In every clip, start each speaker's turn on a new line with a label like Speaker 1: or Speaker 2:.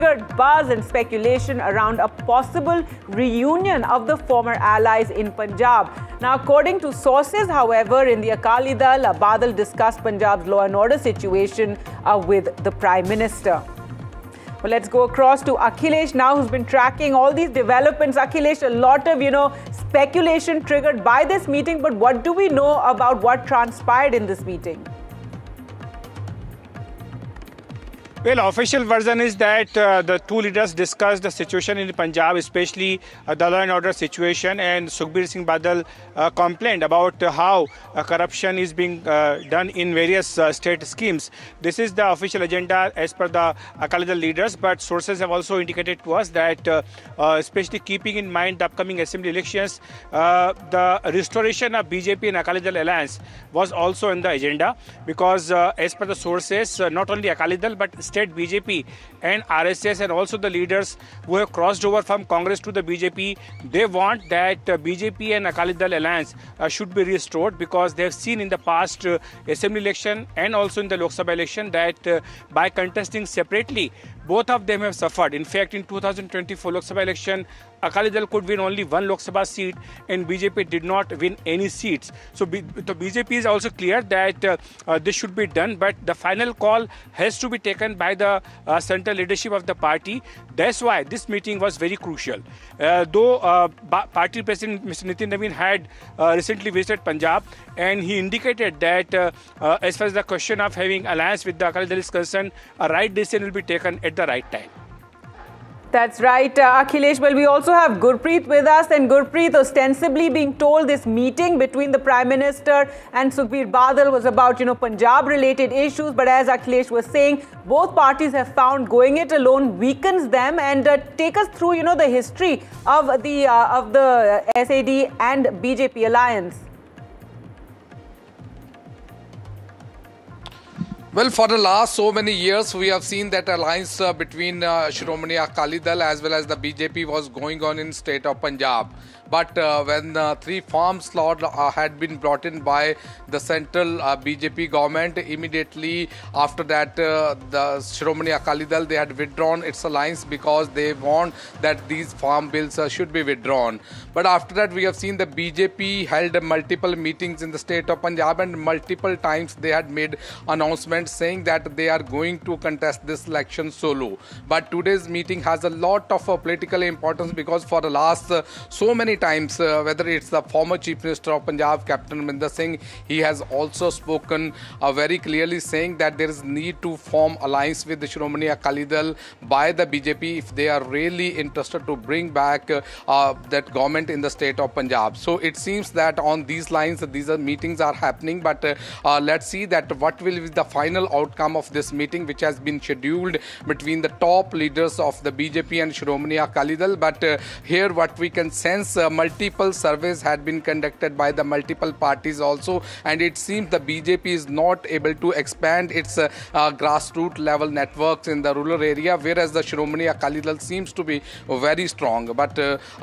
Speaker 1: buzz and speculation around a possible reunion of the former allies in Punjab. Now, according to sources, however, in the Akali Dal, Badal discussed Punjab's law and order situation with the Prime Minister. Well, let's go across to Akhilesh now, who's been tracking all these developments. Akhilesh, a lot of, speculation triggered by this meeting, but what do we know about what transpired in this meeting?
Speaker 2: Well, official version is that the two leaders discussed the situation in Punjab, especially the law and order situation, and Sukhbir Singh Badal complained about how corruption is being done in various state schemes. This is the official agenda as per the Akali Dal leaders, but sources have also indicated to us that especially keeping in mind the upcoming assembly elections, the restoration of BJP and Akali Dal alliance was also in the agenda, because as per the sources, not only Akali Dal but state BJP and RSS and also the leaders who have crossed over from Congress to the BJP, they want that BJP and Akali Dal alliance should be restored, because they have seen in the past assembly election and also in the Lok Sabha election that by contesting separately, both of them have suffered. In fact, in 2024 Lok Sabha election, Akali Dal could win only one Lok Sabha seat and BJP did not win any seats. So the BJP is also clear that this should be done, but the final call has to be taken by the central leadership of the party. That's why this meeting was very crucial. Though party president Mr. Nitin Naveen had recently visited Punjab, and he indicated that as far as the question of having alliance with the Akali Dal is concerned, a right decision will be taken at the right time.
Speaker 1: That's right, Akhilesh. Well, we also have Gurpreet with us, and Gurpreet ostensibly being told this meeting between the Prime Minister and Sukhbir Badal was about, Punjab-related issues. But as Akhilesh was saying, both parties have found going it alone weakens them. And take us through, the history of the SAD and BJP alliance.
Speaker 3: Well, for the last so many years, we have seen that alliance between Shiromani Akali Dal as well as the BJP was going on in state of Punjab. But when three farms law had been brought in by the central BJP government, immediately after that, the Shiromani Akali Dal, they had withdrawn its alliance because they want that these farm bills should be withdrawn. But after that, we have seen the BJP held multiple meetings in the state of Punjab, and multiple times they had made announcements saying that they are going to contest this election solo. But today's meeting has a lot of political importance, because for the last so many times, whether it's the former Chief Minister of Punjab, Captain Amarinder Singh, he has also spoken very clearly saying that there is need to form alliance with the Shiromani Akali Dal by the BJP if they are really interested to bring back that government in the state of Punjab. So it seems that on these lines, these meetings are happening, but let's see that what will be the final outcome of this meeting, which has been scheduled between the top leaders of the BJP and Shiromani Akali Dal. But here what we can sense, multiple surveys had been conducted by the multiple parties also, and it seems the BJP is not able to expand its grassroots level networks in the rural area, whereas the Shiromani Akali Dal seems to be very strong. But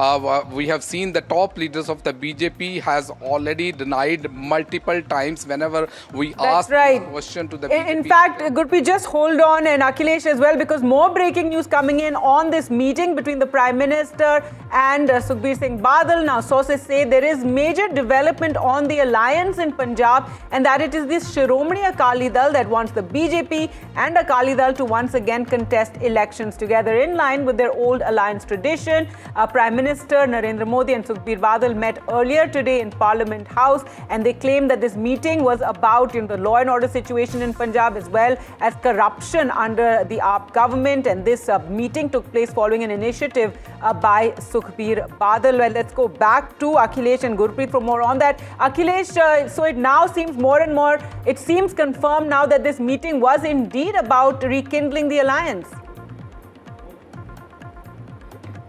Speaker 3: we have seen the top leaders of the BJP has already denied multiple times whenever we ask a question to the BJP.
Speaker 1: In fact, Gurpreet, just hold on, and Akhilesh as well, because more breaking news coming in on this meeting between the Prime Minister and Sukhbir Singh Badal. Now, sources say there is major development on the alliance in Punjab, and that it is this Shiromani Akali Dal that wants the BJP and Akali Dal to once again contest elections together in line with their old alliance tradition. Prime Minister Narendra Modi and Sukhbir Badal met earlier today in Parliament House, and they claimed that this meeting was about the law and order situation in Punjab as well as corruption under the AAP government. And this meeting took place following an initiative by Sukhbir Badal. Well, let's go back to Akhilesh and Gurpreet for more on that. Akhilesh, so it now seems more and more, it seems confirmed now that this meeting was indeed about rekindling the alliance.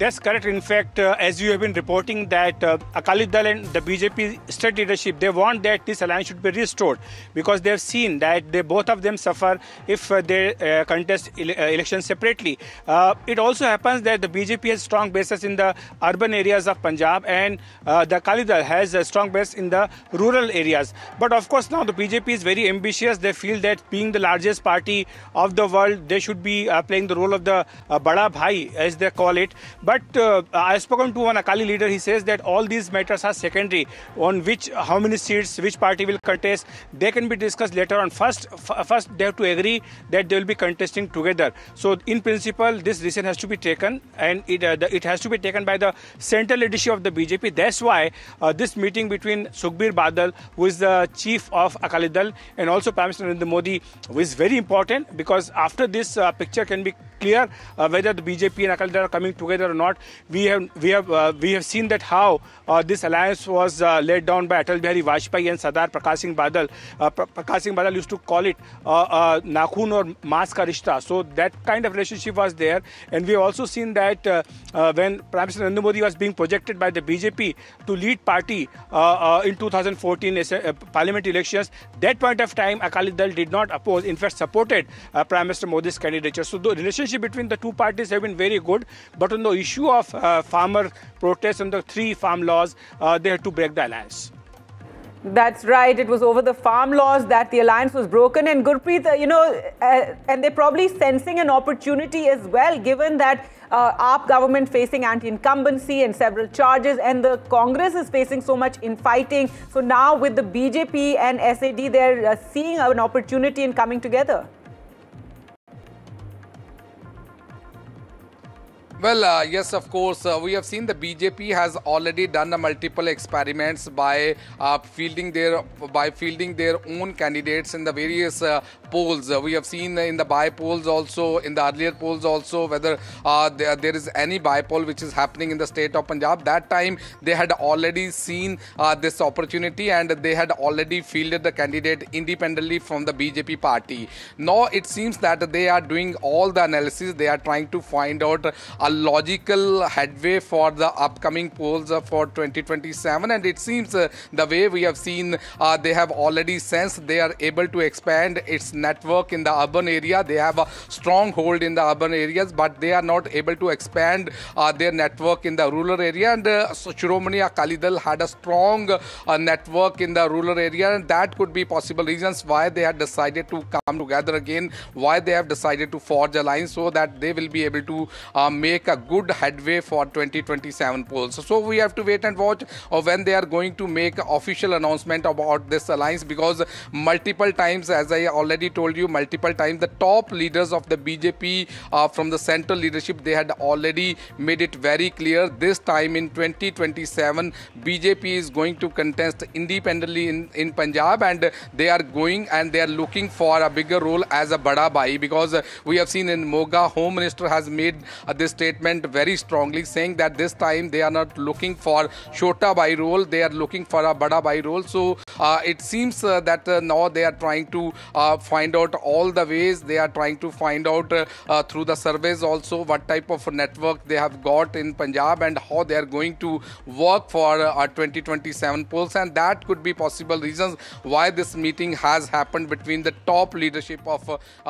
Speaker 2: That's correct. In fact, as you have been reporting that Akali Dal and the BJP state leadership, they want that this alliance should be restored because they have seen that they both of them suffer if they contest elections separately. It also happens that the BJP has strong bases in the urban areas of Punjab and the Akali Dal has a strong base in the rural areas. But of course now the BJP is very ambitious. They feel that being the largest party of the world, they should be playing the role of the Bada Bhai, as they call it. But I have spoken to one Akali leader. He says that all these matters are secondary. On how many seats, which party will contest, they can be discussed later on. First they have to agree that they will be contesting together. So in principle, this decision has to be taken, and it has to be taken by the central leadership of the BJP. That's why this meeting between Sukhbir Badal, who is the chief of Akali Dal, and also Prime Minister Narendra Modi, is very important, because after this picture can be clear whether the BJP and Akali Dal are coming together or not. We have seen that how this alliance was laid down by Atal Bihari Vajpayee and Sardar Prakash Singh Badal. Prakash Singh Badal used to call it Nakhun or Maas ka Rishta. So that kind of relationship was there. And we have also seen that when Prime Minister Narendra Modi was being projected by the BJP to lead party in 2014 parliamentary elections, that point of time Akali Dal did not oppose, in fact supported Prime Minister Modi's candidature. So the relationship between the two parties have been very good. But on the issue of farmer protests and the 3 farm laws, they had to break the alliance.
Speaker 1: That's right. It was over the farm laws that the alliance was broken. And Gurpreet, and they're probably sensing an opportunity as well, given that AAP government facing anti-incumbency and several charges, and the Congress is facing so much infighting. So now with the BJP and SAD, they're seeing an opportunity in coming together.
Speaker 3: Well, yes, of course. We have seen the BJP has already done multiple experiments by fielding their own candidates in the various polls. We have seen in the by polls also, in the earlier polls also, whether there is any by poll which is happening in the state of Punjab. That time they had already seen this opportunity, and they had already fielded the candidate independently from the BJP party. Now it seems that they are doing all the analysis. They are trying to find out a logical headway for the upcoming polls for 2027, and it seems the way we have seen, they have already sensed they are able to expand its network in the urban area. They have a strong hold in the urban areas, but they are not able to expand their network in the rural area. And Shiromani Akali Dal had a strong network in the rural area, and that could be possible reasons why they had decided to come together again, why they have decided to forge alliance, so that they will be able to make a good headway for 2027 polls. So we have to wait and watch when they are going to make official announcement about this alliance, because multiple times, as I already told you, multiple times the top leaders of the BJP from the central leadership, they had already made it very clear this time in 2027 BJP is going to contest independently in Punjab, and they are going and they are looking for a bigger role as a Bada Bhai, because we have seen in Moga, Home Minister has made this statement very strongly, saying that this time they are not looking for Chota Bhai role, they are looking for a Bada Bhai role. So it seems that now they are trying to find out all the ways. They are trying to find out through the surveys also what type of network they have got in Punjab and how they are going to work for 2027 polls, and that could be possible reasons why this meeting has happened between the top leadership of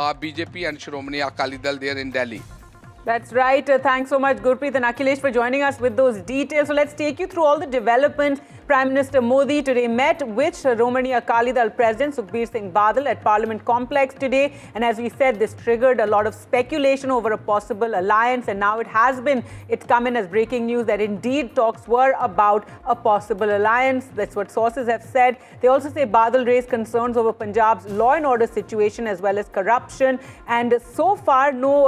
Speaker 3: BJP and Shiromani Akali Dal there in Delhi.
Speaker 1: That's right. Thanks so much, Gurpreet and Akhilesh, for joining us with those details. So let's take you through all the developments. Prime Minister Modi today met with Shiromani Akali Dal President Sukhbir Singh Badal at Parliament Complex today. And as we said, this triggered a lot of speculation over a possible alliance. And now it's come in as breaking news that indeed talks were about a possible alliance. That's what sources have said. They also say Badal raised concerns over Punjab's law and order situation as well as corruption. And so far, no,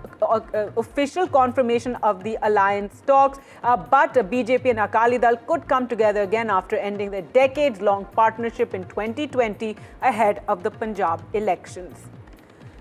Speaker 1: official confirmation of the alliance talks. But BJP and Akali Dal could come together again after ending their decades-long partnership in 2020 ahead of the Punjab elections.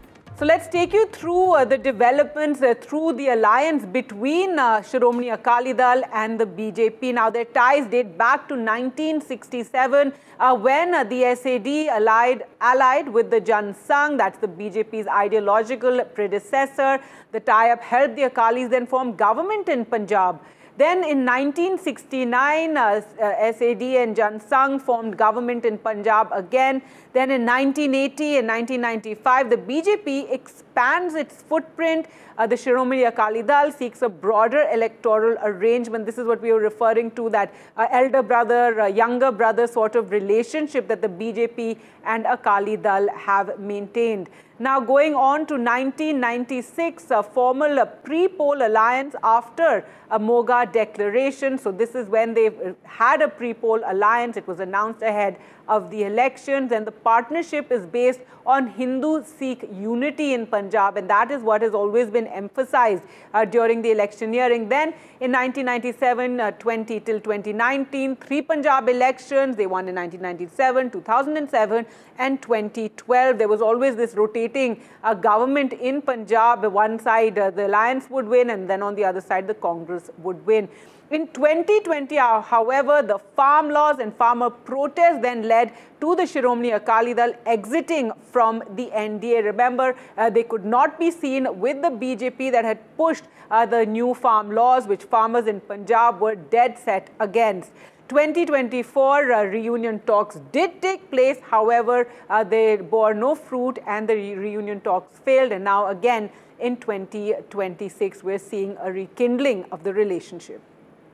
Speaker 1: So let's take you through the developments through the alliance between Shiromani Akali Dal and the BJP. Now, their ties date back to 1967 when the SAD allied with the Jan Sangh, that's the BJP's ideological predecessor. The tie-up helped the Akalis then form government in Punjab. Then in 1969, SAD and Jan Sangh formed government in Punjab again. Then in 1980 and 1995, the BJP expands its footprint. The Shiromani Akali Dal seeks a broader electoral arrangement. This is what we were referring to, that elder brother, younger brother sort of relationship that the BJP and Akali Dal have maintained. Now, going on to 1996, a formal pre-poll alliance after a Moga declaration. So this is when they had a pre-poll alliance. It was announced ahead of the elections, and the partnership is based on Hindu-Sikh unity in Punjab, and that is what has always been emphasized during the electioneering. Then in 1997, 20 till 2019, 3 Punjab elections. They won in 1997, 2007 and 2012. There was always this rotating government in Punjab. One side the alliance would win, and then on the other side the Congress would win. In 2020, however, the farm laws and farmer protests then led to the Shiromani Akali Dal exiting from the NDA. Remember, they could not be seen with the BJP that had pushed the new farm laws, which farmers in Punjab were dead set against. 2024 reunion talks did take place. However, they bore no fruit and the reunion talks failed. And now again in 2026, we're seeing a rekindling of the relationship.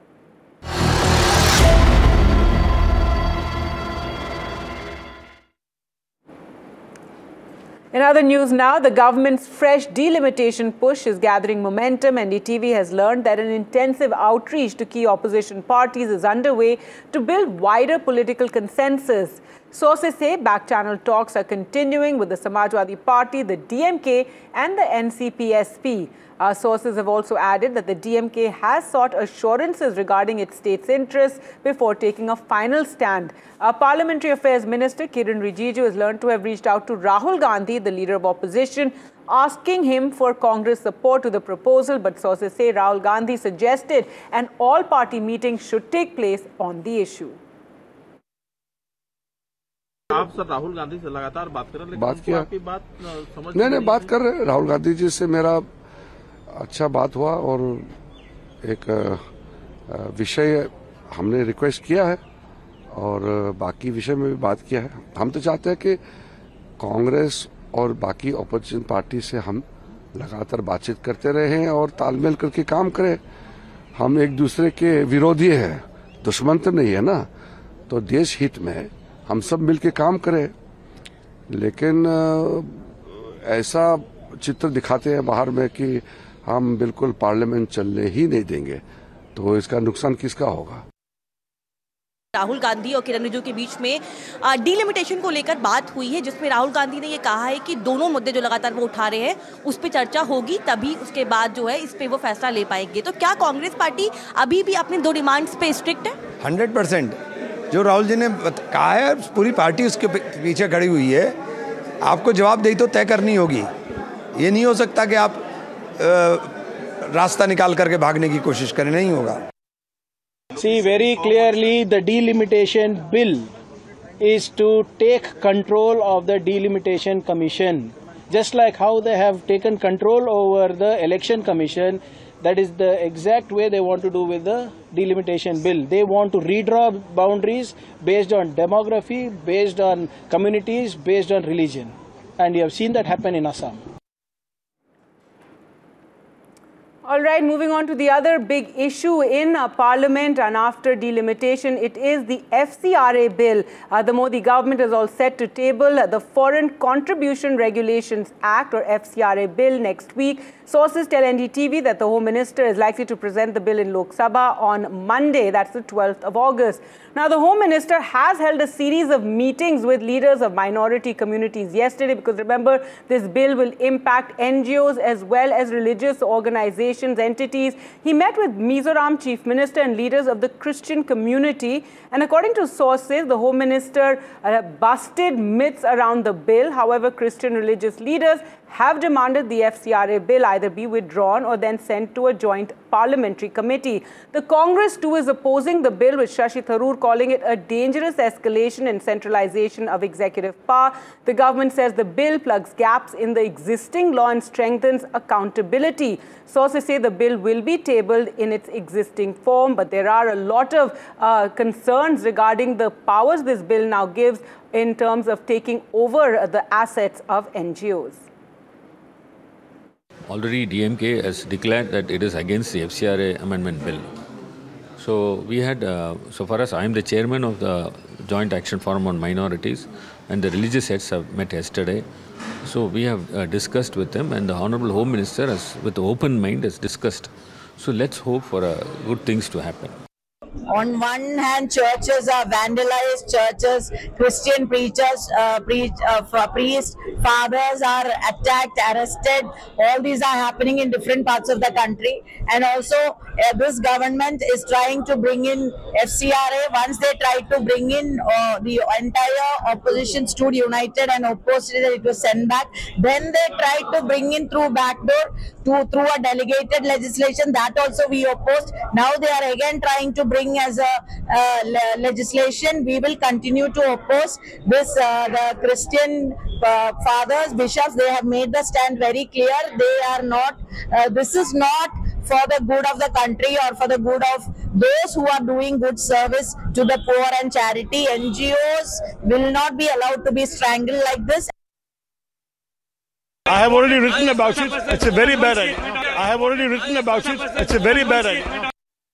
Speaker 1: In other news now, the government's fresh delimitation push is gathering momentum. NDTV has learned that an intensive outreach to key opposition parties is underway to build wider political consensus. Sources say back-channel talks are continuing with the Samajwadi Party, the DMK and the NCP-SP. Sources have also added that the DMK has sought assurances regarding its state's interests before taking a final stand. Parliamentary Affairs Minister Kiren Rijiju has learned to have reached out to Rahul Gandhi, the leader of opposition, asking him for Congress support to the proposal. But sources say Rahul Gandhi suggested an all-party meeting should take place on the issue.
Speaker 4: आप sir Rahul Gandhi से लगातार बात कर रहे हैं,
Speaker 5: बात किया,
Speaker 4: आपकी बात समझ
Speaker 5: नहीं बात कर रहे हैं। राहुल गांधी जी से मेरा अच्छा बात हुआ और एक विषय हमने रिक्वेस्ट किया है और बाकी विषय में भी बात किया है। हम तो चाहते हैं कि कांग्रेस और बाकी ऑपोजिशन पार्टी से हम लगातार बातचीत करते रहें और तालमेल करके काम करें। हम एक दूसरे के विरोधी हैं, दुश्मन तो नहीं है ना, तो देश हित में हम सब मिलके काम करें। लेकिन ऐसा चित्र दिखाते हैं बाहर में कि हम बिल्कुल पार्लियामेंट चलने ही नहीं देंगे, तो इसका नुकसान किसका होगा।
Speaker 6: राहुल गांधी और किरण रिजिजू के बीच में डीलिमिटेशन को लेकर बात हुई है, जिसमें राहुल गांधी ने ये कहा है कि दोनों मुद्दे जो लगातार वो उठा रहे हैं उस पर चर्चा होगी, तभी उसके बाद जो है इस पे वो फैसला ले पाएंगे। तो क्या कांग्रेस पार्टी अभी भी अपने 2 डिमांड्स पे स्ट्रिक्ट है?
Speaker 7: 100% जो राहुल जी ने कहा है, पूरी पार्टी उसके पीछे खड़ी हुई है। आपको जवाबदेही तो तय करनी होगी। ये नहीं हो सकता कि आप रास्ता निकाल करके भागने की कोशिश करें, नहीं होगा।
Speaker 8: See, very clearly the delimitation bill is to take control of the delimitation commission. Just like how they have taken control over the election commission, that is the exact way they want to do with the delimitation bill. They want to redraw boundaries based on demography, based on communities, based on religion. And you have seen that happen in Assam.
Speaker 1: All right, moving on to the other big issue in Parliament and after delimitation, it is the FCRA bill. The Modi government is all set to table the Foreign Contribution Regulations Act or FCRA bill next week. Sources tell NDTV that the Home Minister is likely to present the bill in Lok Sabha on Monday, that's the 12th of August. Now, the Home Minister has held a series of meetings with leaders of minority communities yesterday because remember, this bill will impact NGOs as well as religious organizations, entities. He met with Mizoram Chief Minister and leaders of the Christian community. And according to sources, the Home Minister busted myths around the bill. However, Christian religious leaders have demanded the FCRA bill either be withdrawn or then sent to a joint parliamentary committee. The Congress too is opposing the bill, with Shashi Tharoor calling it a dangerous escalation and centralization of executive power. The government says the bill plugs gaps in the existing law and strengthens accountability. Sources say the bill will be tabled in its existing form, but there are a lot of concerns regarding the powers this bill now gives in terms of taking over the assets of NGOs.
Speaker 9: Already DMK has declared that it is against the FCRA amendment bill. So we had, so far as I am the chairman of the Joint Action Forum on Minorities, and the religious heads have met yesterday. So we have discussed with them, and the Honorable Home Minister has, with open mind, has discussed. So let's hope for good things to happen.
Speaker 10: On one hand, churches are vandalized, churches, Christian preachers, priests, fathers are attacked, arrested. All these are happening in different parts of the country. And also, this government is trying to bring in FCRA. Once they tried to bring in the entire opposition stood united and opposed it, it was sent back. Then they tried to bring in through backdoor, through a delegated legislation. That also we opposed. Now they are again trying to bring as a legislation. We will continue to oppose this. The Christian fathers, bishops, they have made the stand very clear. They are not, this is not for the good of the country or for the good of those who are doing good service to the poor and charity. NGOs will not be allowed to be strangled like this.
Speaker 11: I have already written about it. It's a very bad idea. I have already written about it. It's a very bad idea.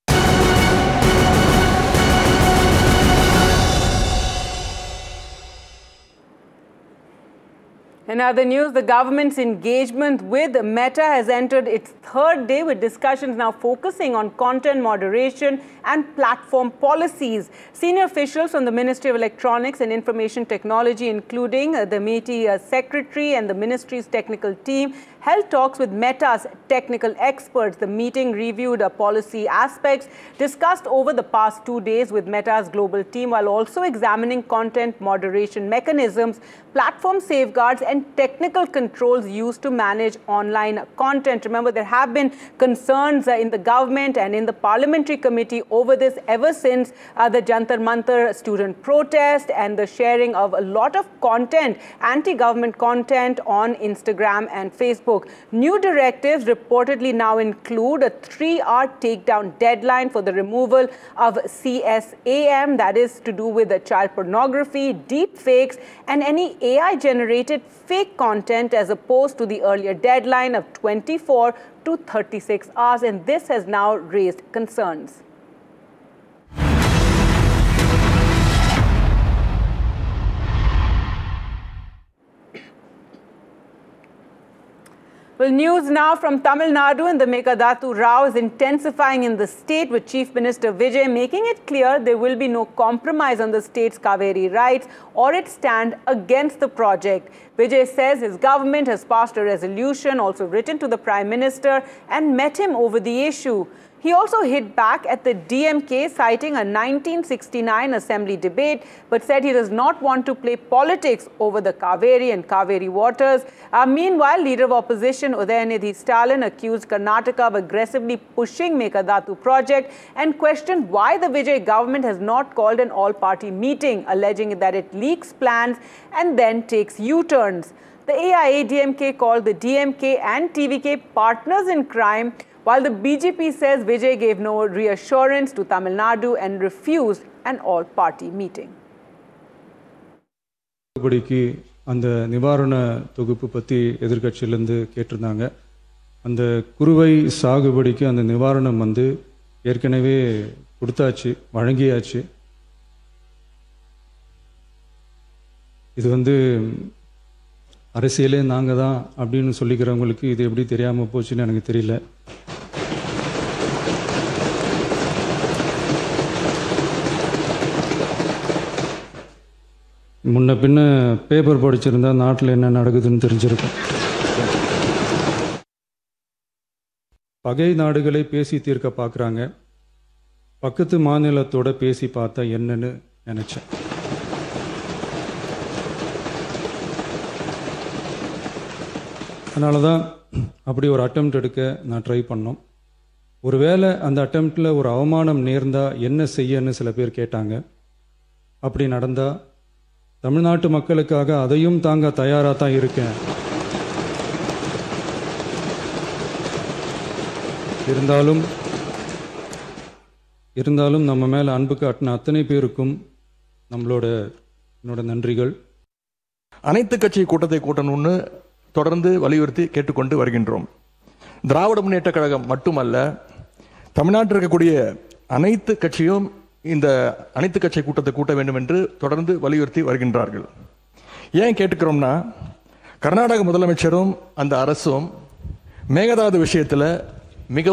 Speaker 1: In other news, the government's engagement with Meta has entered its third day, with discussions now focusing on content moderation and platform policies. Senior officials from the Ministry of Electronics and Information Technology, including the MeitY secretary and the ministry's technical team, held talks with Meta's technical experts. The meeting reviewed policy aspects discussed over the past 2 days with Meta's global team, while also examining content moderation mechanisms, platform safeguards, and technical controls used to manage online content. Remember, there have been concerns in the government and in the parliamentary committee over this ever since the Jantar Mantar student protest and the sharing of a lot of content, anti-government content on Instagram and Facebook. New directives reportedly now include a 3-hour takedown deadline for the removal of CSAM, that is to do with the child pornography, deep fakes, and any AI-generated fake content, as opposed to the earlier deadline of 24 to 36 hours. And this has now raised concerns. Well, news now from Tamil Nadu, and the Meghadathu Rao is intensifying in the state, with Chief Minister Vijay making it clear there will be no compromise on the state's Kaveri rights or its stand against the project. Vijay says his government has passed a resolution, also written to the Prime Minister, and met him over the issue. He also hit back at the DMK, citing a 1969 assembly debate, but said he does not want to play politics over the Kaveri and Kaveri waters. Meanwhile, leader of opposition Udayanithi Stalin accused Karnataka of aggressively pushing Meghadathu project and questioned why the Vijay government has not called an all-party meeting, alleging that it leaks plans and then takes U-turns. The AIADMK called the DMK and TVK partners in crime, while the BJP says Vijay gave no reassurance to Tamil Nadu and refused an all-party meeting.
Speaker 12: அந்த நிவாரண தொகுப்பு பற்றி எதிர்க்கட்சியிலேருந்து கேட்டிருந்தாங்க. அந்த குறுவை சாகுபடிக்கு அந்த நிவாரணம் வந்து ஏற்கனவே கொடுத்தாச்சு, வழங்கியாச்சு. இது வந்து அரசியலே நாங்கள் தான் அப்படின்னு சொல்லிக்கிறவங்களுக்கு இது எப்படி தெரியாமல் போச்சுன்னு எனக்கு தெரியல. முன்ன பின்ன பேப்பர் படிச்சிருந்தா நாட்டில் என்ன நடக்குதுன்னு தெரிஞ்சிருக்கும். பகை நாடுகளை பேசி தீர்க்க பார்க்குறாங்க, பக்கத்து மாநிலத்தோட பேசி பார்த்தா என்னன்னு நினச்சேன். அதனால தான் அப்படி ஒரு அட்டெம்ப்ட் எடுக்க நான் ட்ரை பண்ணோம். ஒருவேளை அந்த அட்டெம்ப்டில் ஒரு அவமானம் நேர்ந்தால் என்ன செய்யன்னு சில பேர் கேட்டாங்க. அப்படி நடந்தால் தமிழ்நாட்டு மக்களுக்காக அதையும் தாங்க தயாராக தான் இருக்கேன். இருந்தாலும் நம்ம மேலே அன்பு காட்டின அத்தனை பேருக்கும் என்னோட நன்றிகள்.
Speaker 13: அனைத்து கட்சி கூட்டத்தை கூட்டணும்னு தொடர்ந்து வலியுறுத்தி கேட்டுக்கொண்டு வருகின்றோம். திராவிட முன்னேற்ற கழகம் மட்டுமல்ல, தமிழ்நாட்டில் இருக்கக்கூடிய அனைத்து கட்சியும் இந்த அனைத்து கட்சி கூட்டத்தை கூட்ட வேண்டும் என்று தொடர்ந்து வலியுறுத்தி வருகின்றார்கள். ஏன் கேட்டுக்கிறோம்னா, கர்நாடக முதலமைச்சரும் அந்த அரசும் மேகதாது விஷயத்தில்